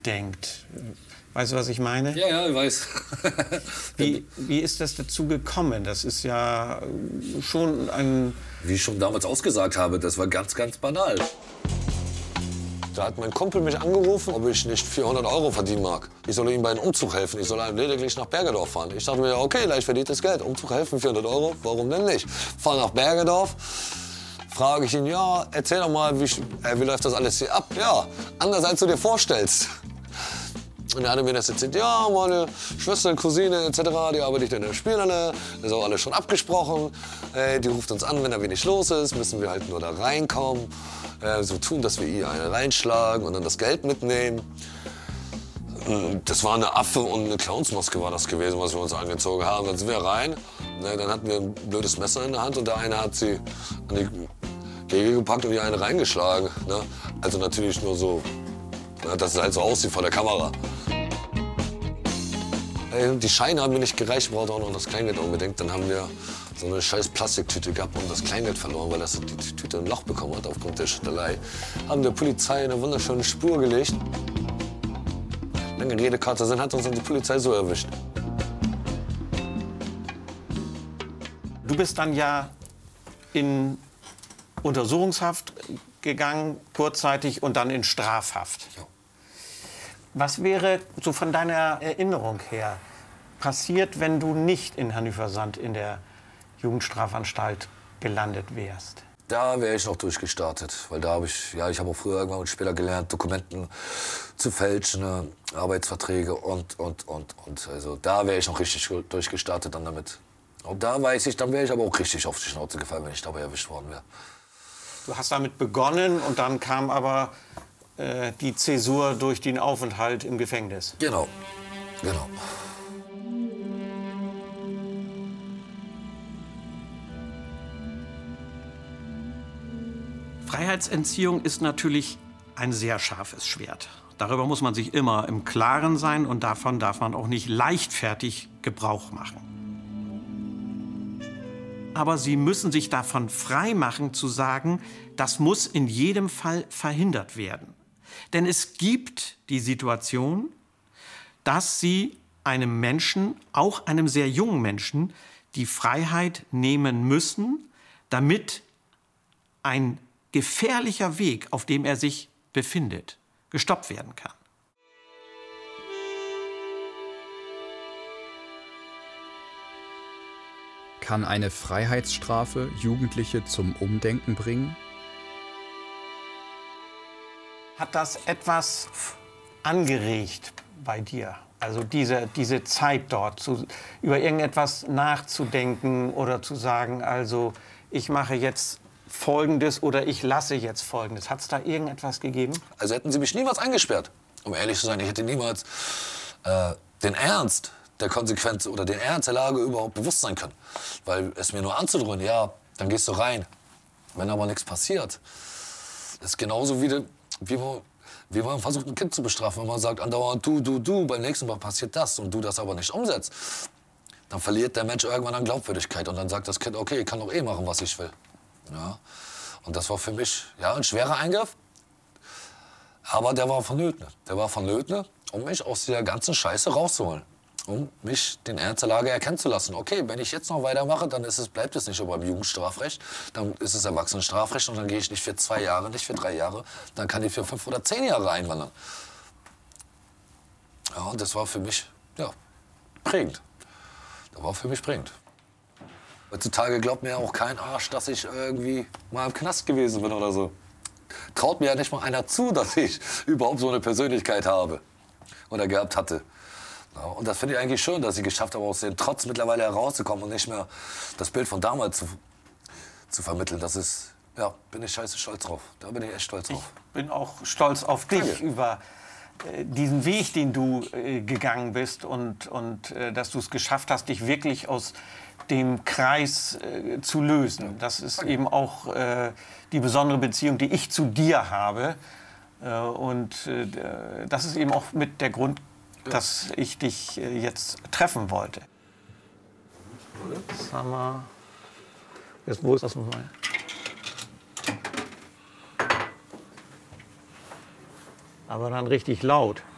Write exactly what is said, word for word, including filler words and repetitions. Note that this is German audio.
denkt. Weißt du, was ich meine? Ja, ja, ich weiß. wie, wie ist das dazu gekommen? Das ist ja schon ein... Wie ich schon damals ausgesagt habe, das war ganz, ganz banal. Da hat mein Kumpel mich angerufen, ob ich nicht vierhundert Euro verdienen mag. Ich soll ihm bei einem Umzug helfen. Ich soll lediglich nach Bergedorf fahren. Ich dachte mir, okay, leicht verdientes Geld. Umzug helfen, vierhundert Euro, warum denn nicht? Fahr nach Bergedorf, frage ich ihn, ja, erzähl doch mal, wie, äh, wie läuft das alles hier ab? Ja, anders als du dir vorstellst. Und er hatte mir das erzählt, ja, meine Schwester, Cousine et cetera, die arbeitet in der Spielhalle, das ist auch alles schon abgesprochen. Äh, die ruft uns an, wenn da wenig los ist, müssen wir halt nur da reinkommen. Äh, so tun, dass wir ihr eine reinschlagen und dann das Geld mitnehmen. Das war eine Affe und eine Clownsmaske war das gewesen, was wir uns angezogen haben. Dann sind wir rein, ne, dann hatten wir ein blödes Messer in der Hand und der eine hat sie an die Gege gepackt und die eine reingeschlagen. Ne? Also natürlich nur so, ne, dass es halt so aussieht vor der Kamera. Ey, die Scheine haben mir nicht gereicht, ich brauchte auch noch das Kleingeld unbedingt. Dann haben wir so eine scheiß Plastiktüte gehabt und das Kleingeld verloren, weil das die Tüte ein Loch bekommen hat aufgrund der Schüttelei. Haben der Polizei eine wunderschöne Spur gelegt. Lange Rede, kurzer Sinn, hat uns die Polizei so erwischt. Du bist dann ja in Untersuchungshaft gegangen, kurzzeitig, und dann in Strafhaft. Ja. Was wäre so von deiner Erinnerung her passiert, wenn du nicht in Hannover-Sand in der Jugendstrafanstalt gelandet wärst? Da wäre ich noch durchgestartet, weil da habe ich, ja, ich habe auch früher irgendwann und später gelernt, Dokumenten zu fälschen, ne, Arbeitsverträge und, und, und, und. Also da wäre ich noch richtig durchgestartet dann damit. Und da weiß ich, dann wäre ich aber auch richtig auf die Schnauze gefallen, wenn ich dabei erwischt worden wäre. Du hast damit begonnen und dann kam aber äh, die Zäsur durch den Aufenthalt im Gefängnis. Genau, genau. Freiheitsentziehung ist natürlich ein sehr scharfes Schwert. Darüber muss man sich immer im Klaren sein und davon darf man auch nicht leichtfertig Gebrauch machen. Aber Sie müssen sich davon freimachen zu sagen, das muss in jedem Fall verhindert werden. Denn es gibt die Situation, dass Sie einem Menschen, auch einem sehr jungen Menschen, die Freiheit nehmen müssen, damit ein gefährlicher Weg, auf dem er sich befindet, gestoppt werden kann. Kann eine Freiheitsstrafe Jugendliche zum Umdenken bringen? Hat das etwas angeregt bei dir? Also diese, diese Zeit dort, zu, über irgendetwas nachzudenken oder zu sagen, also ich mache jetzt Folgendes oder ich lasse jetzt Folgendes. Hat es da irgendetwas gegeben? Also hätten Sie mich niemals eingesperrt, um ehrlich zu sein. Ich hätte niemals äh, den Ernst der Konsequenz oder den Ernst der Lage überhaupt bewusst sein können. Weil es mir nur anzudrehen, ja, dann gehst du rein. Wenn aber nichts passiert, ist genauso wie, de, wie, man, wie man versucht, ein Kind zu bestrafen. Wenn man sagt andauernd du, du, du, beim nächsten Mal passiert das und du das aber nicht umsetzt, dann verliert der Mensch irgendwann an Glaubwürdigkeit. Und dann sagt das Kind, okay, ich kann doch eh machen, was ich will. Ja. Und das war für mich ja, ein schwerer Eingriff, aber der war vonnöten. Der war vonnöten, um mich aus dieser ganzen Scheiße rauszuholen. Um mich den Ernst der Lage erkennen zu lassen. Okay, wenn ich jetzt noch weitermache, dann ist es, bleibt es nicht nur beim Jugendstrafrecht, dann ist es Erwachsenenstrafrecht und dann gehe ich nicht für zwei Jahre, nicht für drei Jahre, dann kann ich für fünf oder zehn Jahre einwandern. Ja, und das war für mich ja, prägend. Das war für mich prägend. Heutzutage glaubt mir auch kein Arsch, dass ich irgendwie mal im Knast gewesen bin oder so. Traut mir ja nicht mal einer zu, dass ich überhaupt so eine Persönlichkeit habe oder gehabt hatte. Ja, und das finde ich eigentlich schön, dass ich geschafft habe, aus dem Trotz mittlerweile herauszukommen und nicht mehr das Bild von damals zu, zu vermitteln. Das ist, ja, bin ich scheiße stolz drauf. Da bin ich echt stolz drauf. Ich bin auch stolz auf dich Danke. über äh, diesen Weg, den du äh, gegangen bist und, und äh, dass du es geschafft hast, dich wirklich aus dem Kreis äh, zu lösen. Das ist eben auch äh, die besondere Beziehung, die ich zu dir habe. Äh, und äh, das ist eben auch mit der Grund, ja. dass ich dich äh, jetzt treffen wollte. Jetzt haben wir... Jetzt, wo ist das nochmal? Aber dann richtig laut.